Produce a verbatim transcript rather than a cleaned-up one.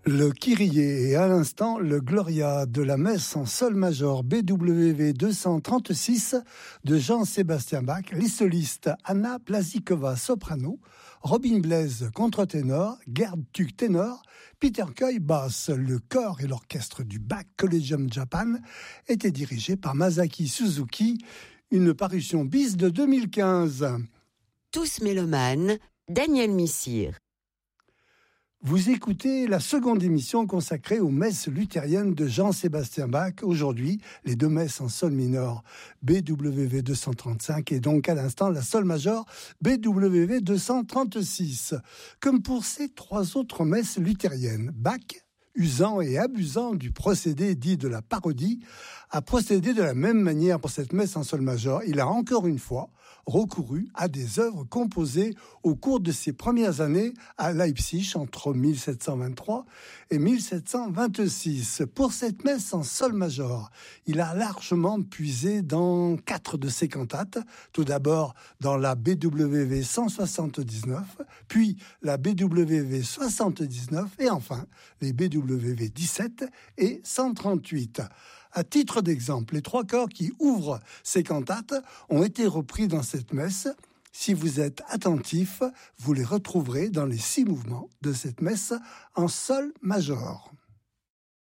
Le Kyrie et à l'instant le Gloria de la messe en sol majeur B W V deux cent trente-six de Jean-Sébastien Bach, les solistes Anna Blazikova soprano, Robin Blaise contre-ténor, Gerd Tuck ténor, Peter Coy basse. Le chœur et l'orchestre du Bach Collegium Japan étaient dirigés par Masaki Suzuki, une parution bis de deux mille quinze. Tous mélomanes, Daniel Missire. Vous écoutez la seconde émission consacrée aux messes luthériennes de Jean-Sébastien Bach. Aujourd'hui, les deux messes en sol mineur B W V deux cent trente-cinq et donc à l'instant la sol majeur B W V deux cent trente-six. Comme pour ces trois autres messes luthériennes, Bach, usant et abusant du procédé dit de la parodie, a procédé de la même manière pour cette messe en sol majeur. Il a encore une fois recouru à des œuvres composées au cours de ses premières années à Leipzig entre mille sept cent vingt-trois et mille sept cent vingt-six. Pour cette messe en sol majeur, il a largement puisé dans quatre de ses cantates. Tout d'abord dans la B W V cent soixante-dix-neuf, puis la B W V soixante-dix-neuf et enfin les B W V dix-sept et cent trente-huit. À titre d'exemple, les trois chœurs qui ouvrent ces cantates ont été repris dans cette messe. Si vous êtes attentif, vous les retrouverez dans les six mouvements de cette messe en sol majeur.